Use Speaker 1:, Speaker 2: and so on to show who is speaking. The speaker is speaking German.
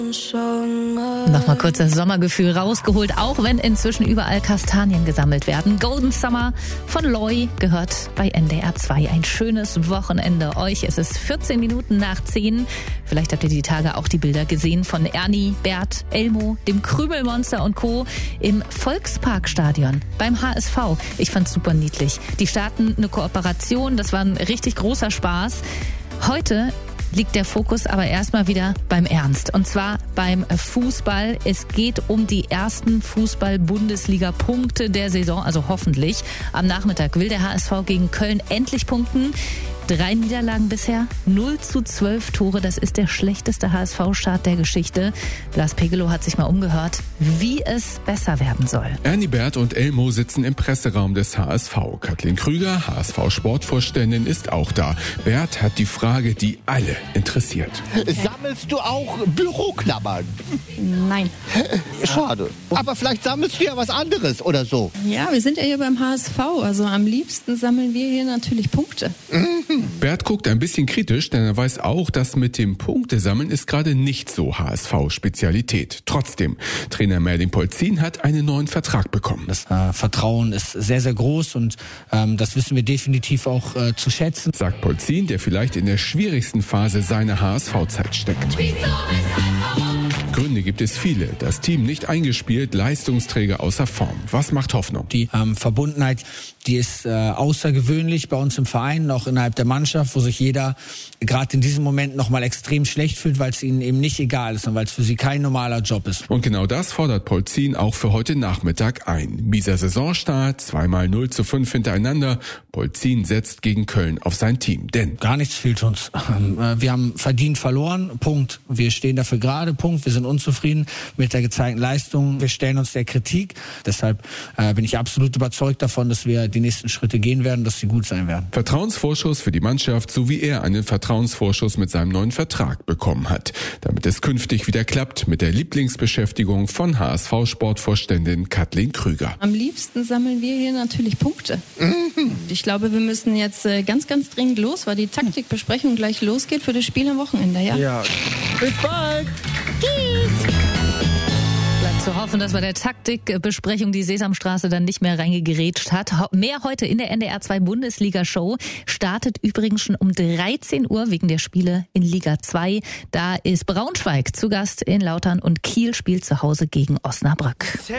Speaker 1: Nochmal kurz das Sommergefühl rausgeholt, auch wenn inzwischen überall Kastanien gesammelt werden. Golden Summer von Loy gehört bei NDR 2. Ein schönes Wochenende euch. Es ist 14 Minuten nach 10. Vielleicht habt ihr die Tage auch die Bilder gesehen von Ernie, Bert, Elmo, dem Krümelmonster und Co. im Volksparkstadion beim HSV. Ich fand's super niedlich. Die starten eine Kooperation, das war ein richtig großer Spaß. Heute liegt der Fokus aber erstmal wieder beim Ernst. Und zwar beim Fußball. Es geht um die ersten Fußball-Bundesliga-Punkte der Saison, also hoffentlich. Am Nachmittag will der HSV gegen Köln endlich punkten. 3 Niederlagen bisher, 0:12 Tore. Das ist der schlechteste HSV-Start der Geschichte. Lars Pegelow hat sich mal umgehört, wie es besser werden soll.
Speaker 2: Ernie, Bert und Elmo sitzen im Presseraum des HSV. Kathleen Krüger, HSV-Sportvorständin, ist auch da. Bert hat die Frage, die alle interessiert.
Speaker 3: Sammelst du auch Büroklammern?
Speaker 4: Nein.
Speaker 3: Schade. Aber vielleicht sammelst du ja was anderes oder so.
Speaker 4: Ja, wir sind ja hier beim HSV. Also am liebsten sammeln wir hier natürlich Punkte.
Speaker 2: Bert guckt ein bisschen kritisch, denn er weiß auch, dass mit dem Punktesammeln ist gerade nicht so HSV-Spezialität. Trotzdem, Trainer Merlin Polzin hat einen neuen Vertrag bekommen.
Speaker 5: Das Vertrauen ist sehr, sehr groß und das wissen wir definitiv auch zu schätzen.
Speaker 2: Sagt Polzin, der vielleicht in der schwierigsten Phase seiner HSV-Zeit steckt. Gründe gibt es viele. Das Team nicht eingespielt, Leistungsträger außer Form. Was macht Hoffnung?
Speaker 5: Die Verbundenheit, die ist außergewöhnlich bei uns im Verein, auch innerhalb der Mannschaft, wo sich jeder gerade in diesem Moment nochmal extrem schlecht fühlt, weil es ihnen eben nicht egal ist und weil es für sie kein normaler Job ist.
Speaker 2: Und genau das fordert Polzin auch für heute Nachmittag ein. Mieser Saisonstart, 2-mal 0:5 hintereinander. Polzin setzt gegen Köln auf sein Team. Denn
Speaker 5: gar nichts fehlt uns. Wir haben verdient verloren, Punkt. Wir stehen dafür gerade, Punkt. Wir sind unzufrieden mit der gezeigten Leistung. Wir stellen uns der Kritik. Deshalb bin ich absolut überzeugt davon, dass wir die nächsten Schritte gehen werden, dass sie gut sein werden.
Speaker 2: Vertrauensvorschuss für die Mannschaft, so wie er einen Vertrauensvorschuss mit seinem neuen Vertrag bekommen hat. Damit es künftig wieder klappt mit der Lieblingsbeschäftigung von HSV-Sportvorständin Kathleen Krüger.
Speaker 4: Am liebsten sammeln wir hier natürlich Punkte. Ich glaube, wir müssen jetzt ganz, ganz dringend los, weil die Taktikbesprechung gleich losgeht für das Spiel am Wochenende. Ja.
Speaker 3: Bis bald!
Speaker 1: Bleibt zu hoffen, dass bei der Taktikbesprechung die Sesamstraße dann nicht mehr reingegerätscht hat. Mehr heute in der NDR 2 Bundesliga-Show. Startet übrigens schon um 13 Uhr wegen der Spiele in Liga 2. Da ist Braunschweig zu Gast in Lautern und Kiel spielt zu Hause gegen Osnabrück.